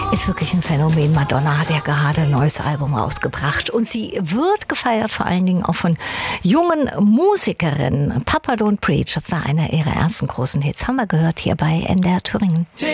Ist wirklich ein Phänomen. Madonna hat ja gerade ein neues Album rausgebracht und sie wird gefeiert vor allen Dingen auch von jungen Musikerinnen. Papa Don't Preach, das war einer ihrer ersten großen Hits, haben wir gehört hier bei NDR Thüringen.